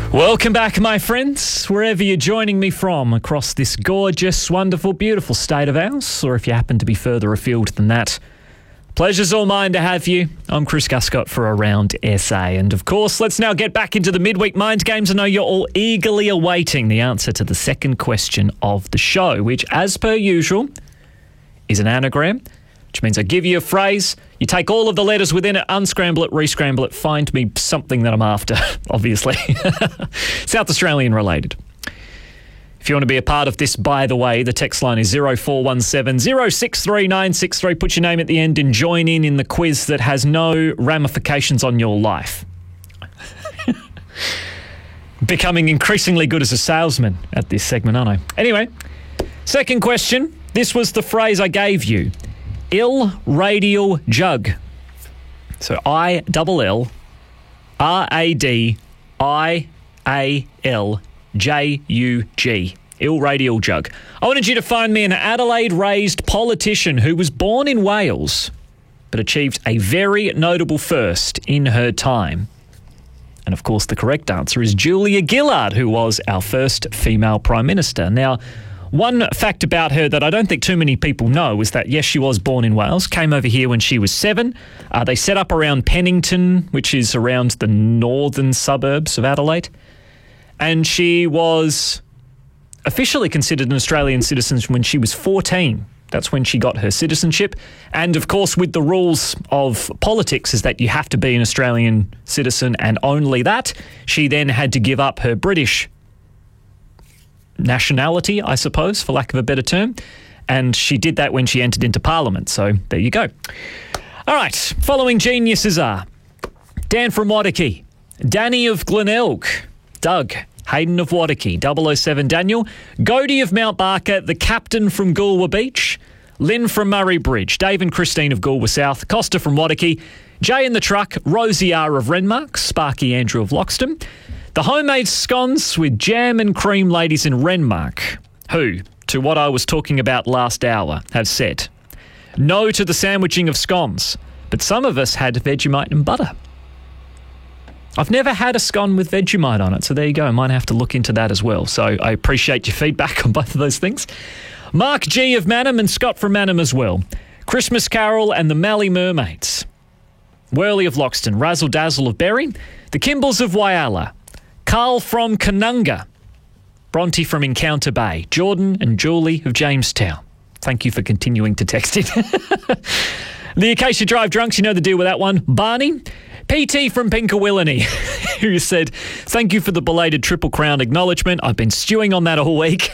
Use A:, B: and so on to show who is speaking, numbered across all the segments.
A: Welcome back, my friends, wherever you're joining me from across this gorgeous, wonderful, beautiful state of ours, or if you happen to be further afield than that. Pleasure's all mine to have you. I'm Chris Guscott for Around SA. And of course, let's now get back into the midweek mind games. I know you're all eagerly awaiting the answer to the second question of the show, which, as per usual, is an anagram, which means I give you a phrase, you take all of the letters within it, unscramble it, rescramble it, find me something that I'm after, obviously. South Australian related. If you want to be a part of this, by the way, the text line is 0417 063 963. Put your name at the end and join in the quiz that has no ramifications on your life. Becoming increasingly good as a salesman at this segment, aren't I? Anyway, second question. This was the phrase I gave you. Ill radial jug. So ILLRADIALJUG. Ill radial jug. I wanted you to find me an Adelaide-raised politician who was born in Wales but achieved a very notable first in her time. And of course, the correct answer is Julia Gillard, who was our first female Prime Minister. Now, one fact about her that I don't think too many people know is that, yes, she was born in Wales, came over here when she was 7. They set up around Pennington, which is around the northern suburbs of Adelaide. And she was officially considered an Australian citizen when she was 14. That's when she got her citizenship. And, of course, with the rules of politics is that you have to be an Australian citizen and only that, she then had to give up her British nationality, I suppose, for lack of a better term. And she did that when she entered into Parliament. So there you go. All right. Following geniuses are Dan from Wadaki, Danny of Glenelg, Doug, Hayden of Wadaki, 007 Daniel, Godey of Mount Barker, the captain from Goolwa Beach, Lynn from Murray Bridge, Dave and Christine of Goolwa South, Costa from Wadaki, Jay in the Truck, Rosie R of Renmark, Sparky Andrew of Loxton, the homemade scones with jam and cream ladies in Renmark, who, to what I was talking about last hour, have said no to the sandwiching of scones, but some of us had Vegemite and butter. I've never had a scone with Vegemite on it, so there you go. I might have to look into that as well. So I appreciate your feedback on both of those things. Mark G of Mannum and Scott from Mannum as well. Christmas Carol and the Mallee Mermaids. Worley of Loxton, Razzle Dazzle of Berry, the Kimballs of Whyalla, Carl from Canunga, Bronte from Encounter Bay, Jordan and Julie of Jamestown. Thank you for continuing to text it. The Acacia Drive Drunks, you know the deal with that one. Barney, PT from Pinkawillany, who said, thank you for the belated Triple Crown acknowledgement. I've been stewing on that all week.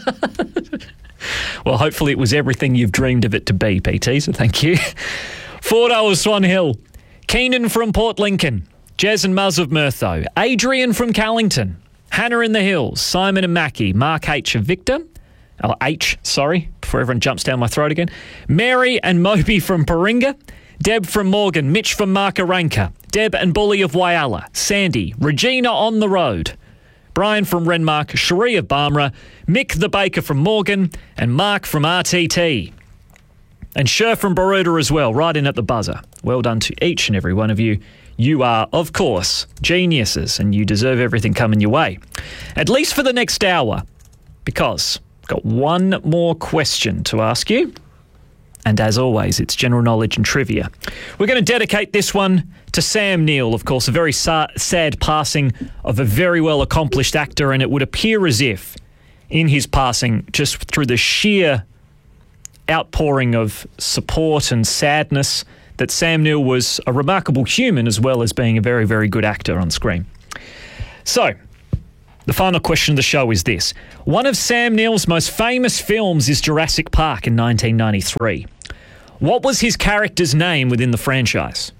A: Well, hopefully it was everything you've dreamed of it to be, PT, so thank you. Fordo of Swan Hill, Keenan from Port Lincoln, Jez and Muzz of Murtho, Adrian from Callington, Hannah in the Hills, Simon and Mackie, Mark H of Victor, before everyone jumps down my throat again, Mary and Moby from Paringa, Deb from Morgan, Mitch from Markaranka, Deb and Bully of Whyalla, Sandy, Regina on the road, Brian from Renmark, Cherie of Barmera, Mick the Baker from Morgan, and Mark from RTT. And Sher from Baroda as well, right in at the buzzer. Well done to each and every one of you. You are, of course, geniuses, and you deserve everything coming your way. At least for the next hour, because I've got one more question to ask you. And as always, it's general knowledge and trivia. We're going to dedicate this one to Sam Neill, of course, a very sad passing of a very well-accomplished actor, and it would appear as if, in his passing, just through the sheer outpouring of support and sadness, that Sam Neill was a remarkable human as well as being a very, very good actor on screen. So, the final question of the show is this. One of Sam Neill's most famous films is Jurassic Park in 1993. What was his character's name within the franchise?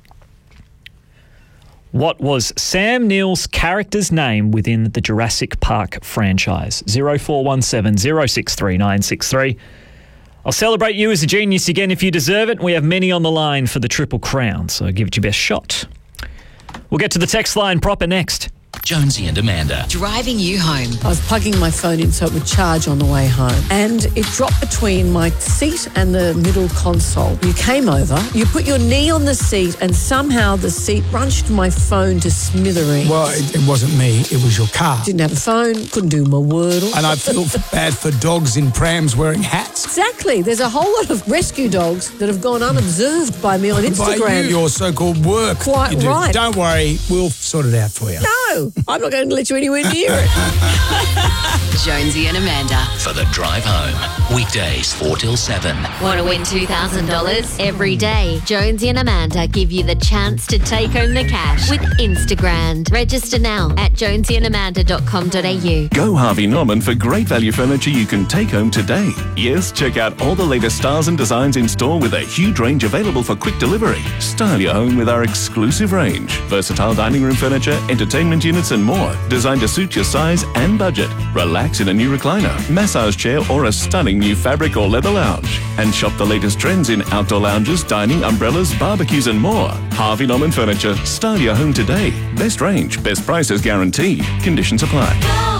A: What was Sam Neill's character's name within the Jurassic Park franchise? 0417 063 963. I'll celebrate you as a genius again if you deserve it. We have many on the line for the Triple Crown, so give it your best shot. We'll get to the text line proper next.
B: Jonesy and Amanda.
C: Driving you home.
D: I was plugging my phone in so it would charge on the way home. And it dropped between my seat and the middle console. You came over, you put your knee on the seat, and somehow the seat crunched my phone to smithereens.
E: Well, it wasn't me, it was your car.
D: Didn't have a phone, couldn't do my Wordle.
E: And I feel bad for dogs in prams wearing hats.
D: Exactly. There's a whole lot of rescue dogs that have gone unobserved by me on Instagram.
E: By your so-called work.
D: Quite right.
E: Don't worry, we'll sort it out for you.
D: No, I'm not going to let you anywhere near it.
C: Jonesy and Amanda.
B: For the drive home. Weekdays 4 till 7.
F: Want to win $2,000 every day? Jonesy and Amanda give you the chance to take home the cash with Instagram. Register now at jonesyandamanda.com.au.
G: Go Harvey Norman for great value furniture you can take home today. Yes, check out all the latest styles and designs in store with a huge range available for quick delivery. Style your home with our exclusive range. Versatile dining room furniture, entertainment units and more. Designed to suit your size and budget. Relax in a new recliner, massage chair or a stunning new fabric or leather lounge. And shop the latest trends in outdoor lounges, dining, umbrellas, barbecues and more. Harvey Norman Furniture. Style your home today. Best range, best prices guaranteed. Conditions apply.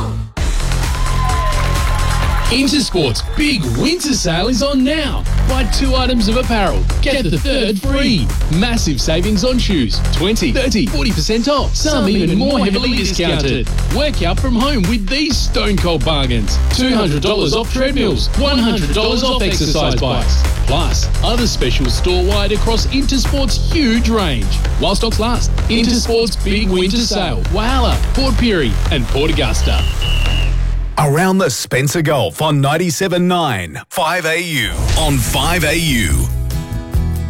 H: Intersport's big winter sale is on now. Buy 2 items of apparel, get the third free. Massive savings on shoes, 20, 30, 40% off. Some even more heavily discounted. Work out from home with these stone cold bargains. $200 off treadmills, $100 off exercise bikes. Plus, other specials store-wide across Intersport's huge range. While stocks last, Intersport's big winter sale. Wowalla, Port Pirie and Port Augusta.
I: Around the Spencer Gulf on 97.9 5AU. On 5AU.